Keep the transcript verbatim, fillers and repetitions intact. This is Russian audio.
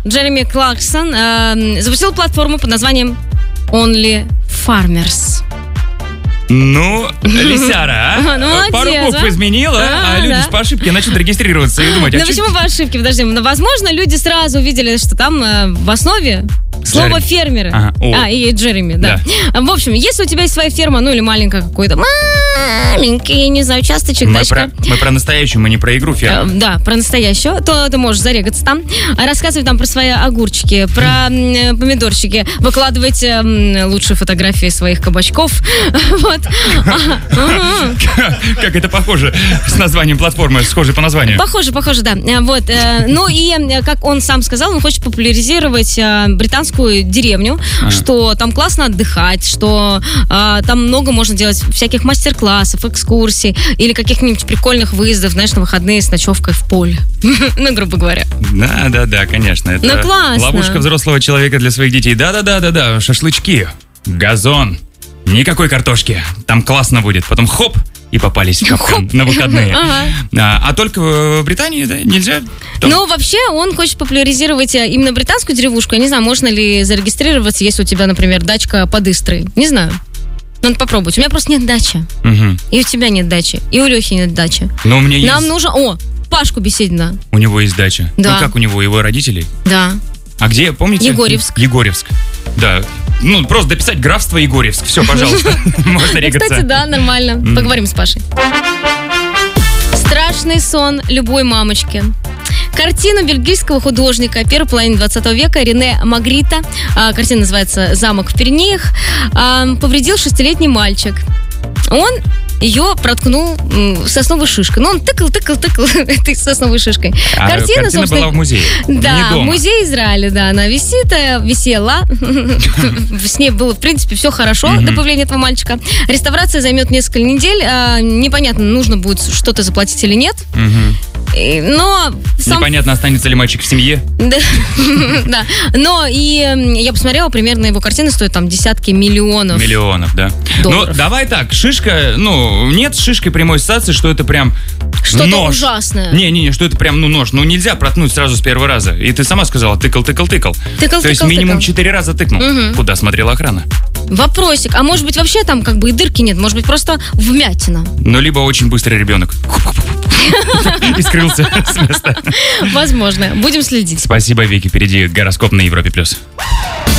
Джереми Кларксон э, запустил платформу под названием Only Farmers. Ну, лисяра, а? Ну, молодец, Пару букв а? изменила, А, а люди да. ж по ошибке начнут регистрироваться и думать, а Ну чё- почему по ошибке? Подожди, ну, возможно, люди сразу увидели, что там э, в основе слово Джереми. фермеры. Ага, о. А, и Джереми, да. В общем, если у тебя есть своя ферма, ну или маленькая какой-то, маленький, я не знаю, участочек, мы дачка. про, мы про настоящую, мы не про игру Э, ферму. Да, про настоящую, то ты можешь зарегаться там, рассказывать там про свои огурчики, про м, помидорчики, выкладывать м, лучшие фотографии своих кабачков. Вот. Ага. Как это похоже с названием платформы, схожей по названию. Похоже, похоже, да. Э, Вот. э, Ну и, э, как он сам сказал, он хочет популяризировать э, британскую деревню, Ага. что там классно отдыхать, что э, там много можно делать всяких мастер-классов, экскурсий или каких-нибудь прикольных выездов, знаешь, на выходные с ночевкой в поле. Ну, грубо говоря. Да, да, да, конечно. Это Ну, классно. ловушка взрослого человека для своих детей. Да, да, да, да, да. Шашлычки, газон, никакой картошки. Там классно будет. Потом хоп, и попались в капкан на выходные. Ага. А, а только в Британии, да, нельзя? Там- Ну, вообще, он хочет популяризировать э, именно британскую деревушку. Я не знаю, можно ли зарегистрироваться, если у тебя, например, дачка под Истрой. Не знаю. Надо попробовать. У меня просто нет дачи. Мгм. И у тебя нет дачи. И у Лехи нет дачи. Но у меня есть... Нам нужно... О, Пашку Беседина. У него есть дача. Да. Ну как у него, его родителей? Да. А где, помните? Егорьевск. Егорьевск. Да. Ну, просто дописать графство Егорьевск. Все, пожалуйста. Можно Ну, регаться. кстати, да, нормально. Поговорим с Пашей. Страшный сон любой мамочки. Картину бельгийского художника первой половины двадцатого века Рене Магрита, а, картина называется «Замок в Пиренеях», а, повредил шестилетний мальчик. Он ее проткнул м, сосновой шишкой. Ну, он тыкал, тыкал, тыкал этой сосновой шишкой. А картина была в музее, Да, не в дома. музее Израиля, да, она висит, э, висела. С ней было, в принципе, все хорошо до появления этого мальчика. Реставрация займет несколько недель. а, Непонятно, нужно будет что-то заплатить или нет. Мгм. И- Но сам Непонятно, останется ли мальчик в семье. да, да. Но и м, я посмотрела, примерно его картины стоят там десятки миллионов. Миллионов, да. Долларов. Ну, давай так, шишка, ну, нет с шишкой прямой ассоциации, что это прям Что-то нож. ужасное. Не-не-не, что это прям, ну, нож. Ну, нельзя проткнуть сразу с первого раза. И ты сама сказала, тыкал, тыкал, тыкал. Тыкал, То есть тыкал, минимум тыкал. четыре раза тыкнул. Мгм. Куда смотрела охрана? Вопросик. А может быть вообще там как бы и дырки нет? Может быть просто вмятина? Ну, либо очень быстрый ребенок. И скрылся с места. Возможно. Будем следить. Спасибо, Вики. Впереди гороскоп на Европе+. плюс.